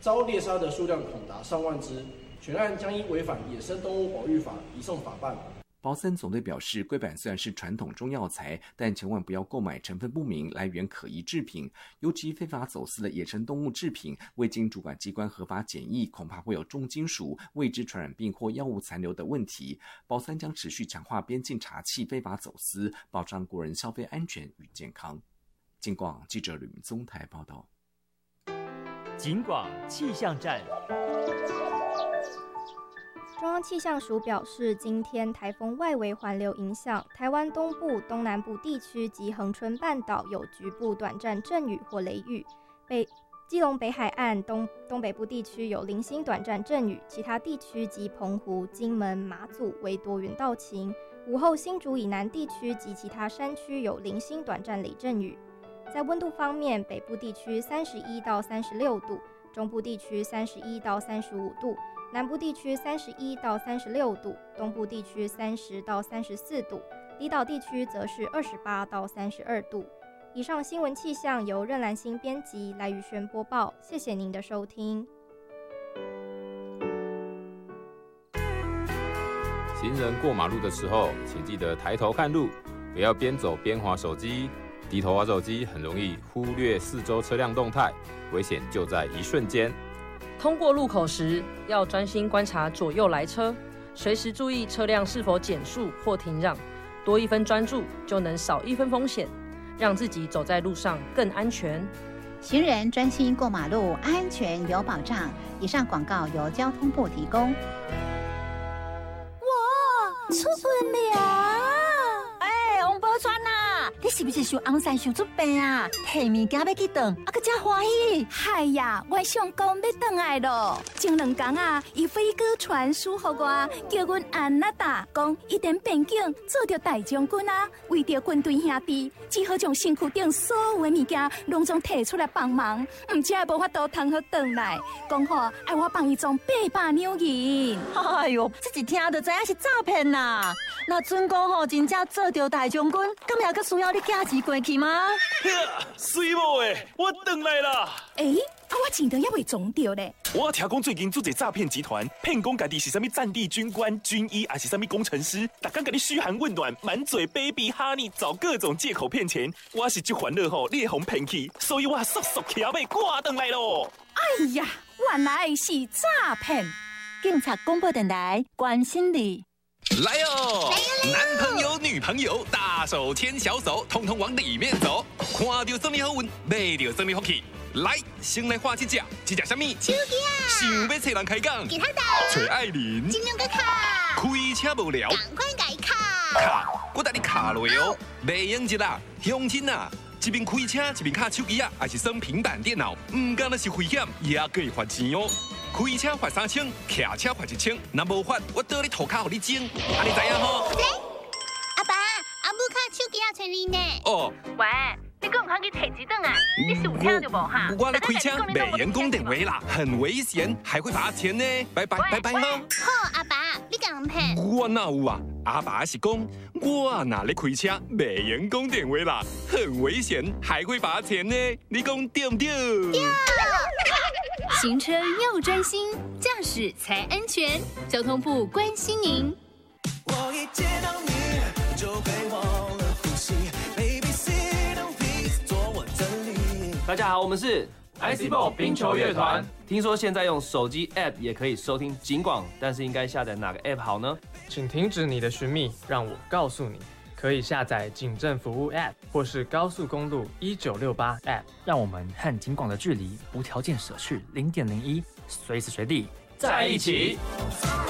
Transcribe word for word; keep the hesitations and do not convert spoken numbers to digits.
遭猎杀的数量恐达上万只，全案将依违反野生动物保育法移送法办。 保三总队表示，龟板虽然是传统中药材，但千万不要购买成分不明、来源可疑制品，尤其非法走私的野生动物制品，未经主管机关合法检疫，恐怕会有重金属、未知传染病或药物残留的问题。保三将持续强化边境查缉非法走私，保障国人消费安全与健康。警广记者吕明宗台报道。 警广气象站。 中央气象署表示，今天台风外围环流影响台湾东部、东南部地区及恒春半岛有局部短暂阵雨或雷雨，北基隆北海岸东东北部地区有零星短暂阵雨，其他地区及澎湖、金门、马祖为多云到晴。午后新竹以南地区及其他山区有零星短暂雷阵雨。在温度方面，北部地区三十一到三十六度，中部地区三十一到三十五度。南部地区三十一到三十六度，东部地区三十到三十四度，离岛地区则是二十八到三十二度。以上新闻气象由任兰心编辑，赖宇轩播报。谢谢您的收听。 行人过马路的时候，请记得抬头看路，不要边走边滑手机。低头滑手机很容易忽略四周车辆动态，危险就在一瞬间。 通过路口时，要专心观察左右来车，随时注意车辆是否减速或停让，多一分专注就能少一分风险，让自己走在路上更安全。 行人专心过马路，安全有保障。以上广告由交通部提供。 哇，出门了！ 哎，王宝钏呐，你是不是想红山想出病啊？摕物件要去转，啊个真欢喜。 嗨呀，我想讲要转来咯。前两天啊，伊飞鸽传书给我，叫阮安娜达讲，一点边境做着大将军啊，为着军队兄弟，只好将身躯顶所有的物件拢总摕出来帮忙，唔只无法度通好转来，讲好爱我帮伊装八百两银。 哎呦，这一听就知影是诈骗啦！那准讲吼，真正做着大将军，咁也阁需要你寄钱过去吗？ 水某诶，我转来啦！ 诶、欸，啊，我钱都还未装着咧。 我听讲最近做一诈骗集团，骗讲家己是啥物战地军官、军医，还是啥物工程师，逐工甲你嘘寒问暖，满嘴 baby honey， 找各种借口骗钱。我是这烦恼吼，你会互骗去，所以我速速起尾挂转来咯。 哎呀，原来是诈骗！ 警察广播电台关心你。 来哦！男朋友、女朋友，大手牵小手，通通往里面走。看到什么好运，买到什么福气。来，先来画一只，这只什么？ 手机啊！ 想要找人开讲， 给他打。 找爱玲。 金融个卡。 开车无聊， 赶快改卡。 卡，我带你卡落哦。袂用一啦，乡亲啊！一边开车一边卡手机啊，还是耍平板电脑，唔敢那是危险，也可以罚钱哦。开车罚三千，骑车罚一千，若无罚，我倒你涂骹互你整，安尼知影吼？ 阿爸，阿母卡手机也找你呢。 哦。 喂，你敢唔肯去摕一顿啊？你是有听着无哈？ 我咧开车袂用讲电话啦，很危险，还会罚钱呢。拜拜拜拜哈。 好，阿爸，你敢唔骗？ 我哪有啊？阿爸是讲，我若咧开车袂用讲电话啦，很危险，还会罚钱呢。你讲对唔对？ 对。 行车要专心，驾驶才安全。交通部关心您。 我一见到你就会忘了呼吸 ，Baby sit on please， 做我的你。 大家好，我们是 I C Ball 冰球乐团。听说现在用手机 App 也可以收听警广，但是应该下载哪个 App 好呢？ 请停止你的寻觅，让我告诉你。可以下载警政服务 App 或是高速公路一九六八 App， 让我们和警广的距离无条件舍去零点零一，随时随地在一起。